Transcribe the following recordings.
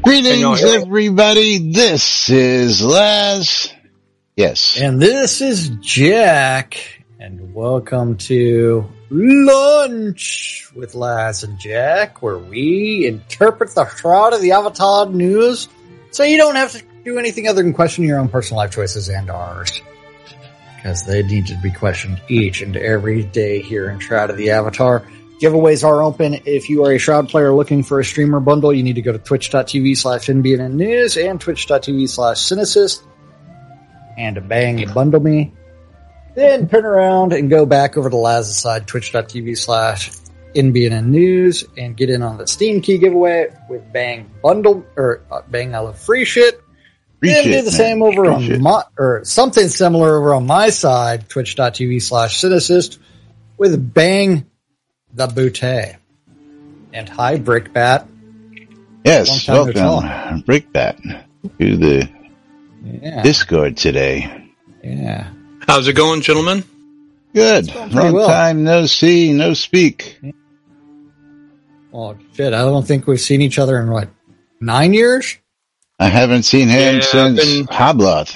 Greetings, everybody. This is Laz. Yes. And this is Jack. And welcome to Lunch with Laz and Jack, where we interpret the Shroud of the Avatar news so you don't have to do anything other than question your own personal life choices and ours. Because they need to be questioned each and every day here in Shroud of the Avatar. Giveaways are open. If you are a Shroud player looking for a streamer bundle, you need to go to twitch.tv/NBN News and twitch.tv/Cynicist and bang bundle me. Then turn around and go back over to Laz's side, twitch.tv/NBN News, and get in on the Steam Key giveaway with Bang Bundle, or Bang I Love Free Shit. Then do the same over on my, or something similar over on my side, twitch.tv/Cynicist, with Bang the Boutte. And hi, Brickbat. Yes, welcome, Brickbat, to the Discord today. Yeah. How's it going, gentlemen? Good. Long time no see, no speak. Oh, shit. I don't think we've seen each other in, 9 years? I haven't seen him since Hobloth.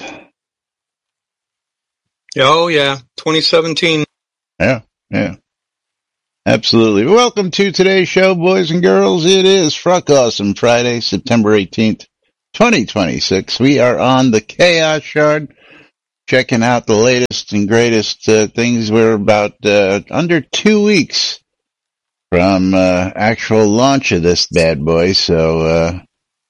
Oh, yeah. 2017. Yeah. Absolutely. Welcome to today's show, boys and girls. It is Fruck Awesome Friday, September 18th, 2026. We are on the Chaos Shard, checking out the latest and greatest things. We're about under 2 weeks from actual launch of this bad boy, so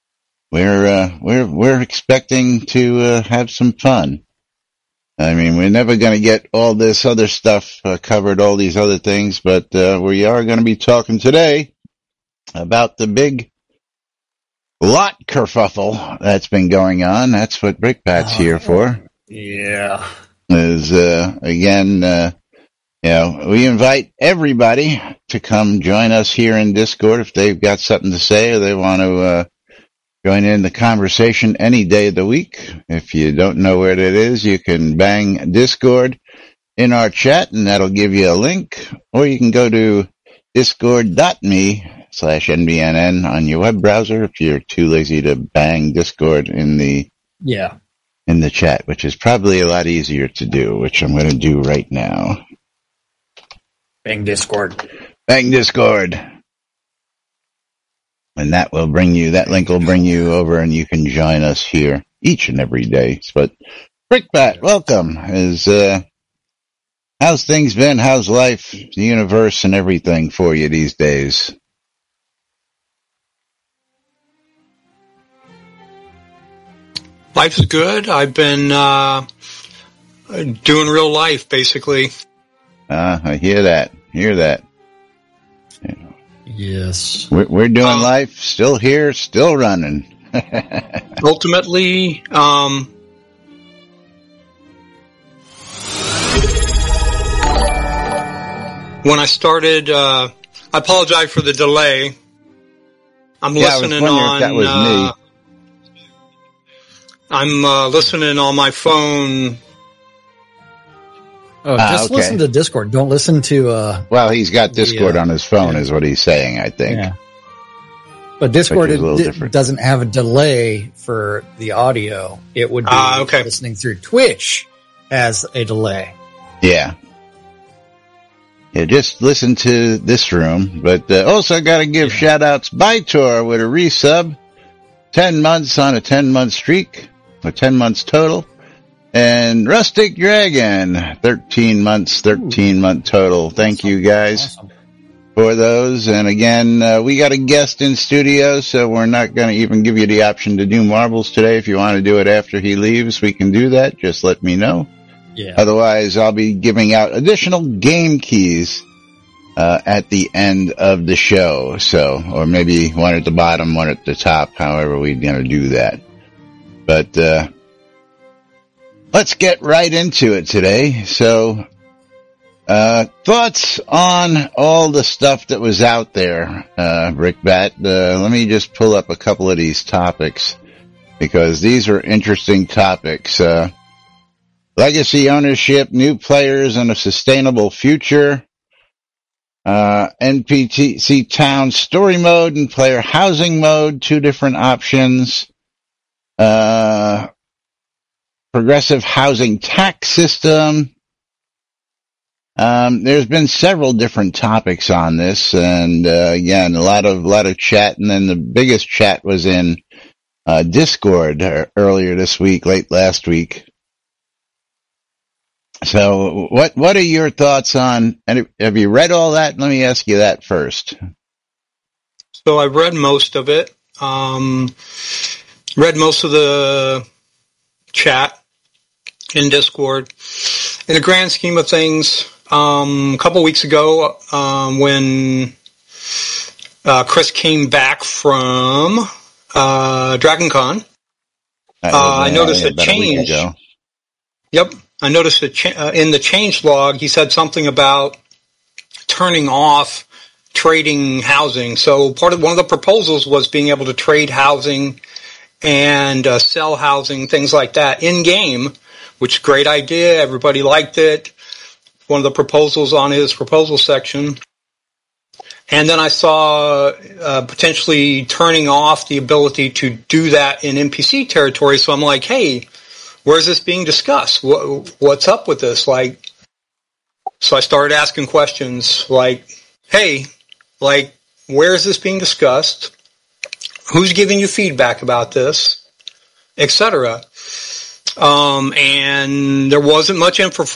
we're expecting to have some fun. I mean, we're never going to get all this other stuff covered, all these other things, but we are going to be talking today about the big lot kerfuffle that's been going on. That's what Brickbat's here for. Yeah. Is again, we invite everybody to come join us here in Discord if they've got something to say or they want to join in the conversation any day of the week. If you don't know where that is, you can bang Discord in our chat and that'll give you a link, or you can go to discord.me/NBNN on your web browser if you're too lazy to bang Discord in the chat, which is probably a lot easier to do, which I'm going to do right now. Bang Discord. Bang Discord. And that link will bring you over and you can join us here each and every day. But Brickbat, welcome. How's things been? How's life, the universe, and everything for you these days? Life's good. I've been doing real life, basically. I hear that. Yes. We're doing life, still here, still running. Ultimately, when I started, I apologize for the delay. I'm listening on. That was me. I'm listening on my phone. Oh, just listen to Discord. Don't listen to... well, he's got Discord on his phone is what he's saying, I think. Yeah. But Discord doesn't have a delay for the audio. It would be listening through Twitch as a delay. Yeah. Yeah, just listen to this room. But also got to give shout-outs. Bytor with a resub. 10 months on a 10-month streak. Or 10 months total. And Rustic Dragon, 13 months, 13-month total. Thank you guys for those. And again, we got a guest in studio, so we're not going to even give you the option to do marbles today. If you want to do it after he leaves, we can do that. Just let me know. Yeah. Otherwise, I'll be giving out additional game keys at the end of the show. So, or maybe one at the bottom, one at the top, however we're going to do that. But let's get right into it today. So, thoughts on all the stuff that was out there, Brickbat. Let me just pull up a couple of these topics because these are interesting topics. Legacy ownership, new players, and a sustainable future. NPC Town Story Mode and Player Housing Mode, 2 different options. Progressive Housing Tax System. There's been several different topics on this, and again, a lot of chat, and then the biggest chat was in Discord earlier this week, late last week. So, what are your thoughts on? And have you read all that? Let me ask you that first. So I read most of it. Read most of the chat in Discord. In the grand scheme of things, a couple weeks ago, when Chris came back from DragonCon, I noticed a change. Yep, I noticed in the change log. He said something about turning off trading housing. So one of the proposals was being able to trade housing and sell housing, things like that, in game. Which great idea. Everybody liked it. One of the proposals on his proposal section. And then I saw potentially turning off the ability to do that in NPC territory. So I'm like, hey, where's this being discussed? What's up with this? So I started asking questions like, hey, where is this being discussed? Who's giving you feedback about this? Etc. And there wasn't much info